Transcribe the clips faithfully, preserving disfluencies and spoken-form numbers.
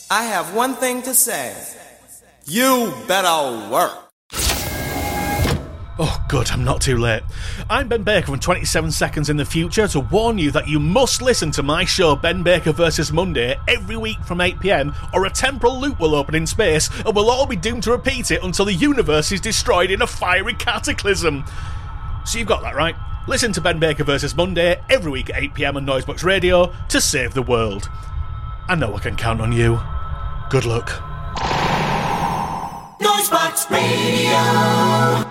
I have one thing to say. You better work. Oh, good, I'm not too late. I'm Ben Baker from twenty-seven Seconds in the Future to warn you that you must listen to my show Ben Baker versus Monday every week from eight p m or a temporal loop will open in space and we'll all be doomed to repeat it until the universe is destroyed in a fiery cataclysm. So you've got that right. Listen to Ben Baker versus Monday every week at eight p m on Noisebox Radio to save the world. I know I can count on you. Good luck. Noisebox Radio.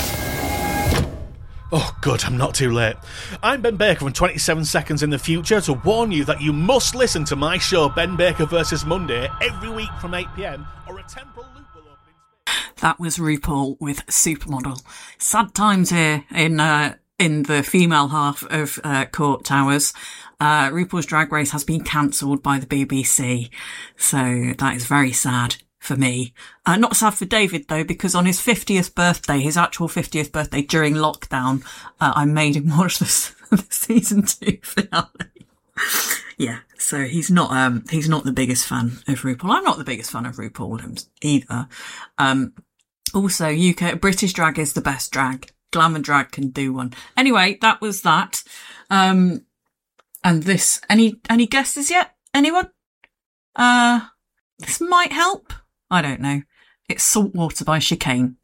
Oh, good, I'm not too late. I'm Ben Baker from twenty-seven Seconds in the Future to warn you that you must listen to my show Ben Baker versus Monday every week from eight p m or a temporal loop will open in space. That was RuPaul with Supermodel. Sad times here in uh, in the female half of uh, Court Towers. Uh, RuPaul's Drag Race has been cancelled by the B B C, so that is very sad for me. Uh, not sad for David though, because on his fiftieth birthday, his actual fiftieth birthday during lockdown, uh, I made him watch the, the season two finale. Yeah, so he's not um he's not the biggest fan of RuPaul. I'm not the biggest fan of RuPaul either. Um, also, U K British drag is the best drag. Glamour drag can do one. Anyway, that was that. Um, and this any any guesses yet? Anyone? Uh, this might help. I don't know. It's Saltwater by Chicane.